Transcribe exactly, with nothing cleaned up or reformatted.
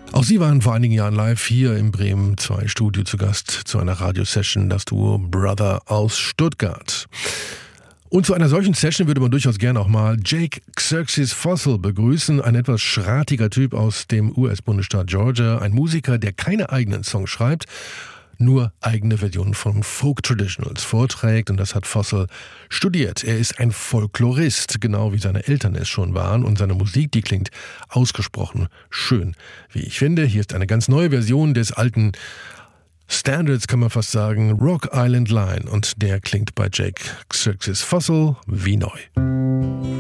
Auch sie waren vor einigen Jahren live hier im Bremen zwei Studio zu Gast zu einer Radiosession, das Duo Brother aus Stuttgart. Und zu einer solchen Session würde man durchaus gerne auch mal Jake Xerxes Fossil begrüßen, ein etwas schratiger Typ aus dem U S-Bundesstaat Georgia, ein Musiker, der keine eigenen Songs schreibt, nur eigene Versionen von Folk-Traditionals vorträgt, und das hat Fossil studiert. Er ist ein Folklorist, genau wie seine Eltern es schon waren, und seine Musik, die klingt ausgesprochen schön, wie ich finde. Hier ist eine ganz neue Version des alten Standards, kann man fast sagen, Rock Island Line, und der klingt bei Jake Xerxes Fossil wie neu.